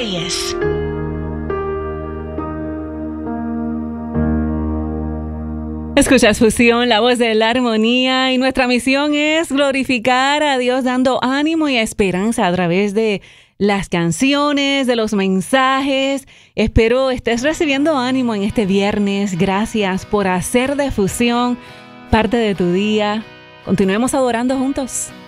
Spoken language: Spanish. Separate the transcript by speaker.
Speaker 1: Reyes.
Speaker 2: Escuchas Fusión, la voz de la armonía, y nuestra misión es glorificar a Dios dando ánimo y esperanza a través de las canciones, de los mensajes. Espero estés recibiendo ánimo en este viernes. Gracias por hacer de Fusión parte de tu día. Continuemos adorando juntos.